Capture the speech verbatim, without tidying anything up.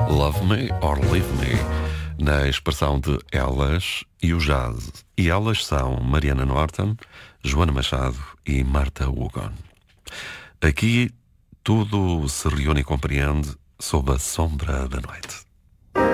Love Me or Leave Me, na expressão de elas e o jazz. E elas são Mariana Norton, Joana Machado e Marta Hugon. Aqui tudo se reúne e compreende sob a sombra da noite.